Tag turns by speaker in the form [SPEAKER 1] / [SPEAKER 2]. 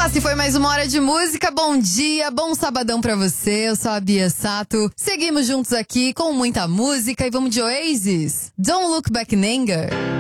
[SPEAKER 1] Se foi mais uma hora de música, bom dia, bom sabadão pra você, eu sou a Bia Sato. Seguimos juntos aqui com muita música e vamos de Oasis. Don't Look Back in Anger.